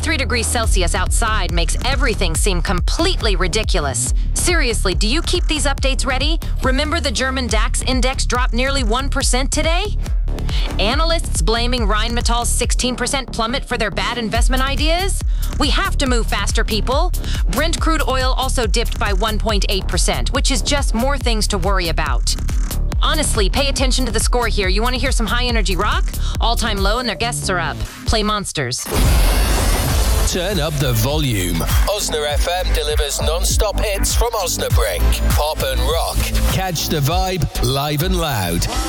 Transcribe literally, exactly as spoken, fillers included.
twenty-three degrees Celsius outside makes everything seem completely ridiculous. Seriously, do you keep these updates ready? Remember the German DAX index dropped nearly one percent today? Analysts blaming Rheinmetall's sixteen percent plummet for their bad investment ideas? We have to move faster, people. Brent crude oil also dipped by one point eight percent, which is just more things to worry about. Honestly, pay attention to the score here. You want to hear some high-energy rock? All-time low and their guests are up. Play Monsters. Turn up the volume. Osna F M delivers non-stop hits from Osnabrück. Pop and rock. Catch the vibe live and loud.